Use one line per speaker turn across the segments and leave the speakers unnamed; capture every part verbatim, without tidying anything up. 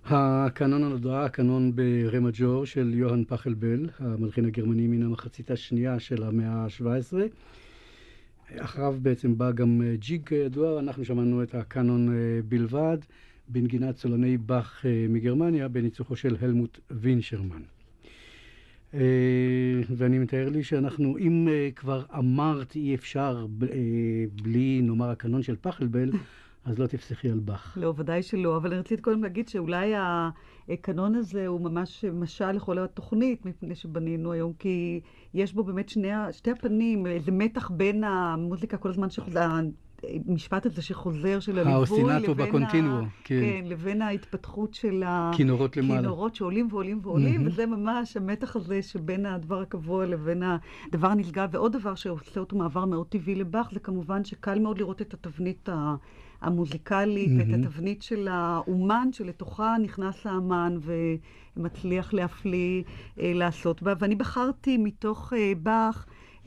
הקנון הנודע, הקנון ברה מג'ור של יוהאן פחלבל, המלחין הגרמני מן המחצית השנייה של המאה ה-שבע עשרה. אחריו בעצם בא גם ג'יג ידוע, אנחנו שמענו את הקנון בלבד, בנגינת סולני באך מגרמניה, בניצוחו של הלמוט וינשרמן. ואני מתאר לי שאנחנו, אם כבר אמרת אי אפשר בלי, נאמר, הקנון של פחלבל, אז לא תפסחי על באך.
לא, ודאי שלא, אבל אני רציתי קודם להגיד שאולי הקנון הזה הוא ממש משל לכל התוכנית, מפני שבנינו היום, כי יש בו באמת שני, שתי הפנים, איזה מתח בין המוזיקה כל הזמן שחוזר, המשפט הזה שחוזר של הליווי,
האוסטינטו בקונטיניו,
כן. כן, לבין ההתפתחות של
הכינורות למעלה.
הכינורות שעולים ועולים ועולים, mm-hmm. וזה ממש המתח הזה שבין הדבר הקבוע לבין הדבר הנשגב, ועוד דבר שעושה אותו מעבר מאוד טבעי לבאך, זה כמובן שקל מאוד לראות את התבנית המוזיקלית, mm-hmm. ואת התבנית של האומן שלתוכה נכנס האמן ומצליח להפליא לעשות בה, ואני בחרתי מתוך באך,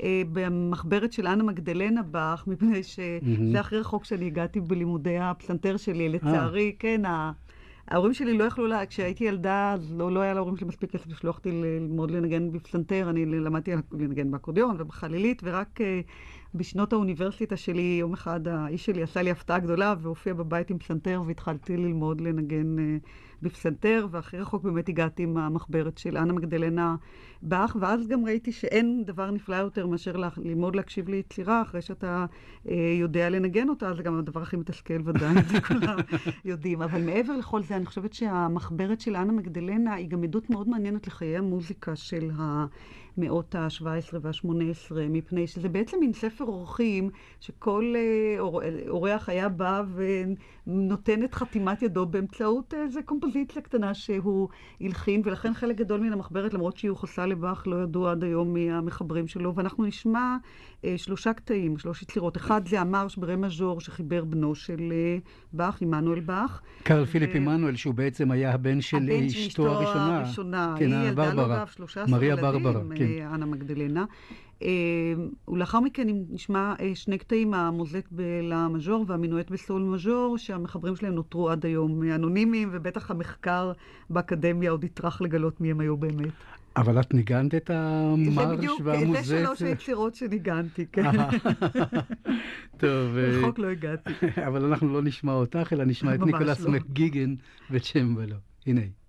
במחברת של אנה מגדלנה באך, מפני שזה אחרי רחוק שאני הגעתי בלימודי הפסנתר שלי, לצערי, כן, ההורים שלי לא יכלו, כשהייתי ילדה, אז לא היה להורים שלי מספיק כסף לשלוח אותי ללמוד לנגן בפסנתר, אני למדתי לנגן באקורדיון ובחלילית, ורק בשנות האוניברסיטה שלי, יום אחד האיש שלי עשה לי הפתעה גדולה, והופיע בבית עם פסנתר, והתחלתי ללמוד לנגן בפסנתר, ואחרי רחוק באמת הגעתי עם המחברת של אנה מגדלנה באך, ואז גם ראיתי שאין דבר נפלא יותר מאשר ללמוד להקשיב ליצירה, אחרי שאתה אה, יודע לנגן אותה, זה גם הדבר הכי מתסכל ודאי, זה כולם יודעים. אבל מעבר לכל זה, אני חושבת שהמחברת של אנה מגדלנה היא גם עדות מאוד מעניינת לחיי המוזיקה של המאות ה-שבע עשרה וה-שמונה עשרה, מפני שזה בעצם מין ספר אורחים, שכל אה, אור, אורח היה בא ונותן את חתימת ידו באמצעות איזה קומפוזיציה קטנה שהוא הלחין, ולכן חלק גדול מן המחברת, למרות שהיא יוחסה לבאך, לא ידעו עד היום מי המחברים שלו, ואנחנו נשמע אה, שלושה קטעים, שלוש יצירות. אחד זה המרש ברה מז'ור שחיבר בנו של אה, באך, עמנואל באך.
קרל פיליפ עמנואל, שהוא בעצם היה הבן של אשתו הראשונה.
הראשונה.
כן,
היא ילדה לו
ברברה.
אגב שלושה עשר
מריה
ילדים,
ברברה, כן.
אה, אנה מגדלנה. Uh, ולאחר מכן נשמע uh, שני קטעים, המוזט בלה מז'ור והמינואט בסול מז'ור, שהמחברים שלהם נותרו עד היום אנונימיים, ובטח המחקר באקדמיה עוד יטרח לגלות מי הם היו באמת.
אבל את ניגנת את המרש והמוזט?
זה שלוש היצירות שניגנתי, כן.
טוב.
רחוק לא הגעתי.
אבל אנחנו לא נשמע אותך, אלא נשמע את ניקולס מקגיגן וצ'מבלו. הנה.